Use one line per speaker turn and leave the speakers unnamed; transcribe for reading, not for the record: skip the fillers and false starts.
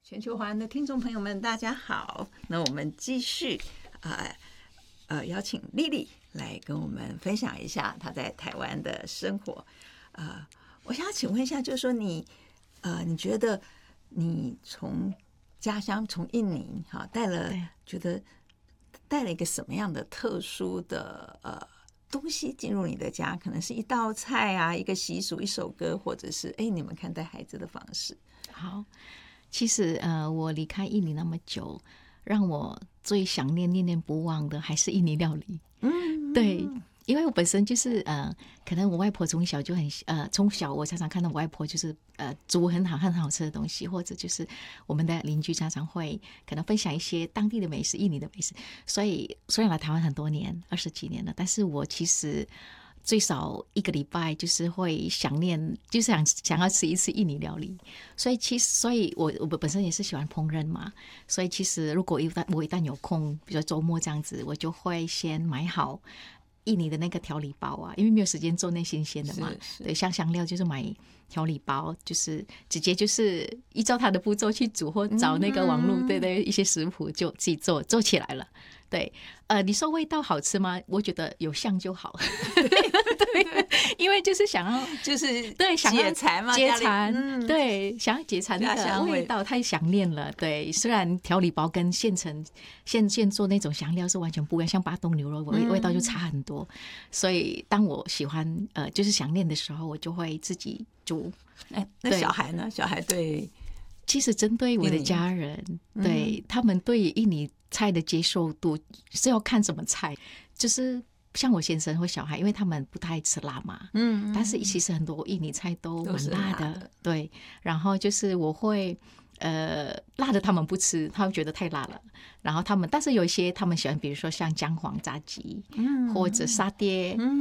全球华人的听众朋友们，大家好。那我们继续邀请莉莉来跟我们分享一下她在台湾的生活。我想要请问一下，就是说你觉得你从家乡从印尼觉得带了一个什么样的特殊的东西进入你的家？可能是一道菜啊，一个习俗，一首歌，或者是你们看待孩子的方式。
好，其实我离开印尼那么久，让我最想念、念念不忘的还是印尼料理。对，因为我本身就是可能我外婆从小就从小我常常看到我外婆就是煮很好吃的东西，或者就是我们的邻居常常会可能分享一些当地的美食、印尼的美食。所以虽然来台湾很多年，20几年了，但是我其实最少一个礼拜就是会想念，就是想要吃一次印尼料理。所以我本身也是喜欢烹饪嘛，所以其实如果我一旦有空，比如说周末这样子，我就会先买好印尼的那个调理包啊，因为没有时间做那新鲜的嘛。对，像香料就是买调理包，就是直接就是依照它的步骤去煮，或找那个网络对一些食谱就自己做起来了。对，你说味道好吃吗？我觉得有像就好。对，因为就是想要
就是
对想要
解馋嘛，
解馋，对，想要解馋那个味道太想念了。对，虽然调理包跟现做那种香料是完全不一样，像巴东牛肉味道就差很多。所以当我喜欢就是想念的时候，我就会自己煮。
那小孩呢？小孩对。
其实针对我的家人，对他们对印尼菜的接受度是要看什么菜，就是像我先生或小孩，因为他们不太吃辣嘛，但是其实很多印尼菜都蛮辣的，对。然后就是我会辣的他们不吃，他们觉得太辣了。然后但是有一些他们喜欢，比如说像姜黄炸鸡，或者沙爹。